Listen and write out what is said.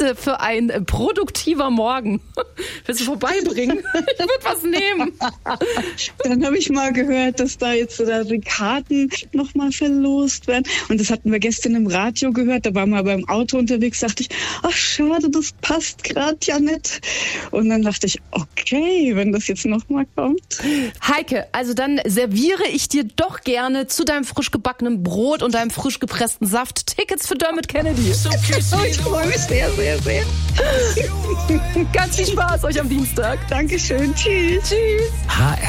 Rezepte für ein produktiver Morgen. Willst du vorbeibringen? Ich würde was nehmen. Dann habe ich mal gehört, dass da jetzt so die Karten nochmal verlost werden. Und das hatten wir gestern im Radio gehört. Da waren wir beim Auto unterwegs, dachte ich, ach schade, das passt gerade ja nicht. Und dann dachte ich, okay, wenn das jetzt nochmal kommt. Heike, also dann serviere ich dir doch gerne zu deinem frisch gebackenen Brot und deinem frisch gepressten Saft Tickets für Dermot Kennedy. Ich freue mich sehr, sehr, sehr. Ganz viel Spaß euch am Dienstag. Dankeschön. Tschüss. Tschüss.